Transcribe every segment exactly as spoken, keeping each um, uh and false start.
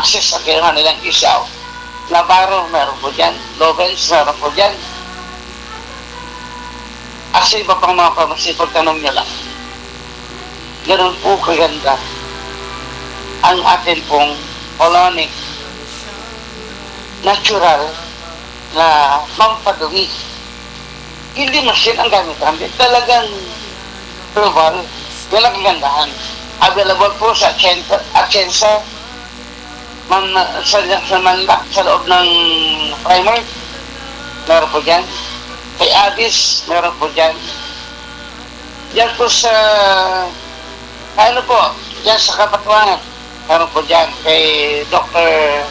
access sa kailangan nilang isaw. Navarro, meron po dyan. Lovens, meron po dyan. At sa iba pang mga pharmacy, pagtanong nyo lang. Ganun po kaganda ang atin pong colonic natural na pampadumi. Hindi machine ang gamit namin. Talagang global. Yan ang kagandahan. Available po sa Achensa, man, sa, sa Manlak, sa loob ng primer. Meron po dyan. Kay Addis, meron po dyan. Diyan po sa, ano po, diyan sa Kapatuan, meron po dyan. Kay Doctor,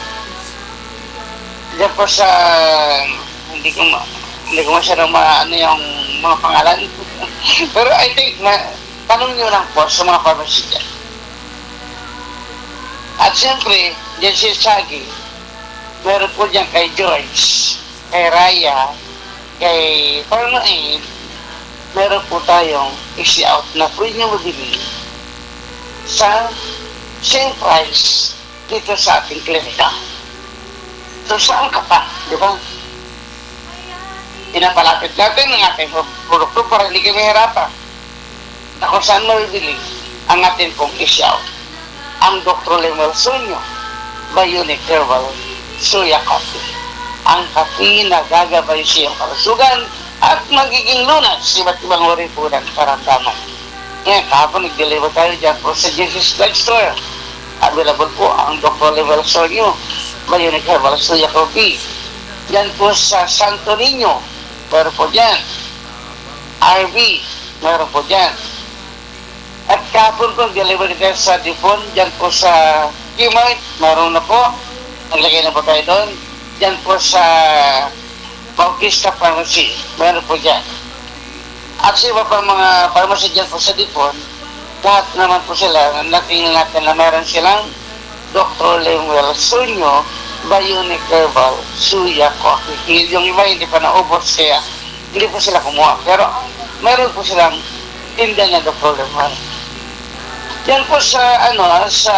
diyan po sa, hindi ko ma, hindi ko masyadong maano yung mga pangalan. Pero I think na, tanong nyo lang po sa mga pharmacy dyan. At siyempre, dyan si Chagi, meron po dyan kay George, kay Raya, kay Pharma-Aid, meron po tayong easy out na pwede nyo mabili sa same price dito sa ating klinika. So, saan ka pa? Di ba? Pinapalapit natin ang ating produkto para hindi kami hirapan. Na kung saan mabibili ang ating pong easy out. Ang Doctor Lemuel Sonyo, Bionic Herbal Soya Coffee. Ang kape na gagabay siyang kalusugan at magiging lunas sa iba't ibang uri po ng karamdaman. Ngayon, kahapon nag-deliver tayo dyan po sa Jesus Drug Store. Available po ang Doctor Lemuel Sonyo, Bionic Herbal Soya Coffee. Yan po sa Santo Niño, meron po dyan. R V, meron po dyan. At kahapon po nag-deliver tayo sa Dipon, dyan po sa Kmart, meron na po. Naglagay na po tayo doon. Diyan po sa Bautista Pharmacy. Meron po dyan. At sa iba pa mga pharmacy dyan po sa Dipon, lahat naman po sila, natingin natin na meron silang Doctor Lemuel Sonyo, Bionic Herbal Soya Coffee. Yung iba hindi pa naubos kaya hindi po sila kumuha. Pero meron po silang tinda na Doctor Lemuel. Yan po sa, ano, sa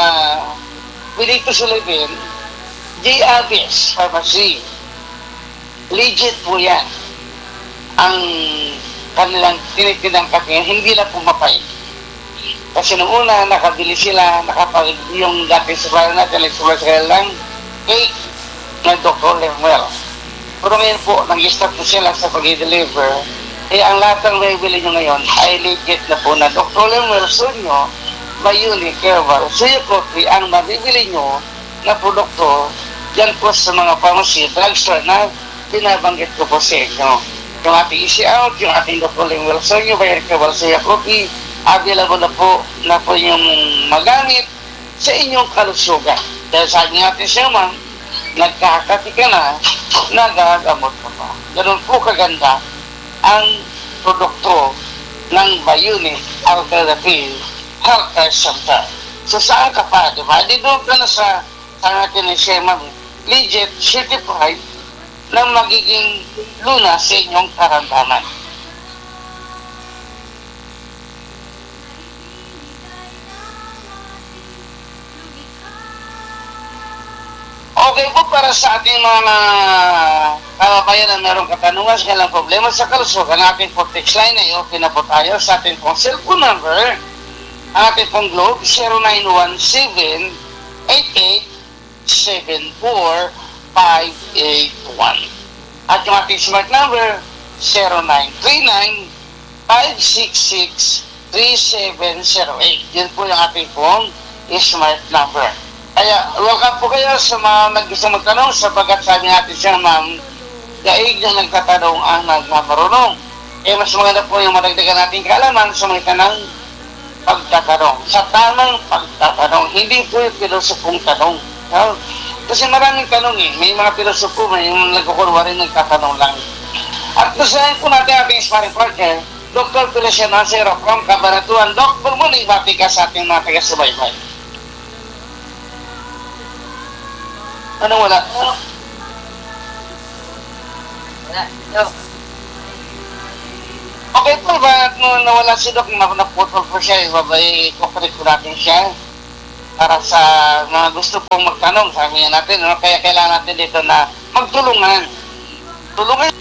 Benito Sullivan, J. Abies Pharmacy. Legit po yan. Ang kanilang tinitindang kape, hindi na pumapay. Kasi nung una, nakabili sila, nakapag yung dati supplier natin, nag-supplier lang, cake na Doctor Lemuel. Pero ngayon po, nag-start po sila sa pag-deliver. Eh, ang lahat ng bibili nyo ngayon ay legit na po na Doctor Lemuel Sonyo, Bionic Herbal Soya Coffee ang mabibili nyo na produkto dyan po sa mga pharmacy, drugstore na binabanggit ko po sa inyo. Yung ating easy out, yung ating Doctor Lemuel Sonyo, Bionic Herbal Soya Coffee, available na po na po yung magamit sa inyong kalusugan. Dahil sabi natin siya man, nagkakati ka na, nagagamot ka pa. Ganun po kaganda ang produkto ng Bionic Alternative Healthcare Center. So saan ka pa, di ba? Di doon ka na sa sa atin ni Shema, legit, certified na magiging lunas sa inyong karamdaman. Okay po, para sa ating mga kababayan na mayroong katanungan sa kanilang problema sa kalusugan, ang ating po text line ay okay na po tayo sa ating pong cellphone number. Ang ating pong globe, zero nine one seven, eight eight seven four, five eight one. At yung ating smart number, zero nine three nine, five six six, three seven zero eight. Yun po yung ating pong smart number. Kaya, welcome po kayo sa mga nag-gusto magtanong sapagkat sabi natin siya, ma'am, daig na nagtatanong ang nagmamarunong. Eh, mas maganda po yung madagdagan natin kaalaman sa mga tanong pagtatanong. Sa tamang pagtatanong, hindi po yung pilosopong tanong. No? Kasi maraming tanong eh. May mga pilosopo, may yung nagkukulwa rin nagtatanong lang. At gustuhin po natin ating sparring partner, Doctor Feliciano Acero from Cabanatuan. Doc, muli bati ka sa ating mga taga-subaybay. Ano wala? Ano? Wala. No. Okay po ba, no, nawala si Doc, naputol po siya, ibabay, kukulit ko natin siya. para sa mga gusto pong magtanong, sabi natin, no? Kaya kailangan natin dito na magtulungan. Tulungan